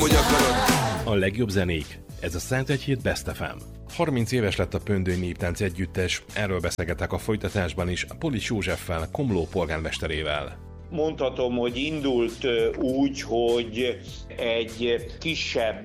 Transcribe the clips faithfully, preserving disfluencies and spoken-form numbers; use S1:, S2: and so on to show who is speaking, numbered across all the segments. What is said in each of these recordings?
S1: hogy akarod.
S2: A legjobb zenék. Ez a Szentegyhíd Best ef em. harminc éves lett a Pöndői Néptánc Együttes, erről beszélgetek a folytatásban is Polics Józseffel, Komló polgármesterével.
S3: Mondhatom, hogy indult úgy, hogy egy kisebb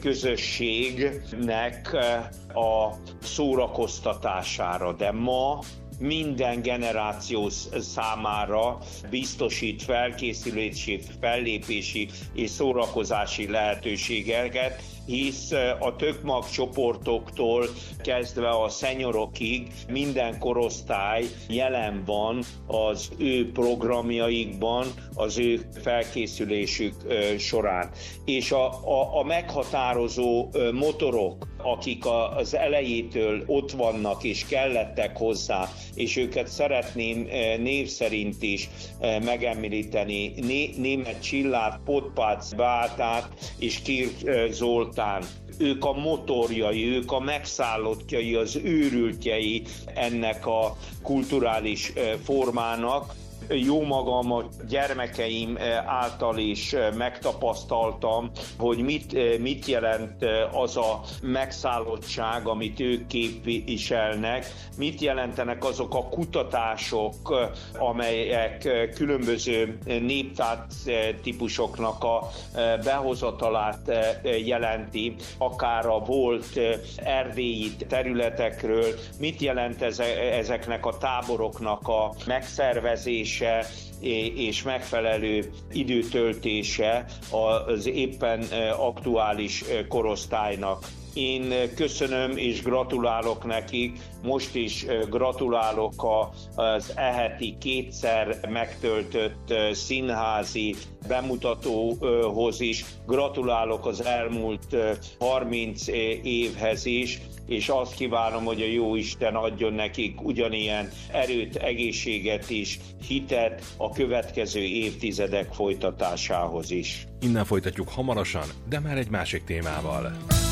S3: közösségnek a szórakoztatására, de ma minden generáció számára biztosít felkészülési, fellépési és szórakozási lehetőségeket, hisz a tökmag csoportoktól kezdve a szenyorokig minden korosztály jelen van az ő programjaikban, az ő felkészülésük során. És a, a, a meghatározó motorok, akik az elejétől ott vannak és kellettek hozzá, és őket szeretném név szerint is megemlíteni, Né- Németh Csillát, Potpác Beátát és Kirk Zoltán. Ők a motorjai, ők a megszállottjai, az őrültjei ennek a kulturális formának. Jó magam a gyermekeim által is megtapasztaltam, hogy mit, mit jelent az a megszállottság, amit ők képviselnek, mit jelentenek azok a kutatások, amelyek különböző néptánc típusoknak a behozatalát jelenti, akár a volt erdélyi területekről, mit jelent ezeknek a táboroknak a megszervezése, és megfelelő időtöltése az éppen aktuális korosztálynak. Én köszönöm és gratulálok nekik, most is gratulálok az e heti kétszer megtöltött színházi bemutatóhoz is, gratulálok az elmúlt harminc évhez is, és azt kívánom, hogy a Jóisten adjon nekik ugyanilyen erőt, egészséget is, hitet a következő évtizedek folytatásához is.
S2: Innen folytatjuk hamarosan, de már egy másik témával.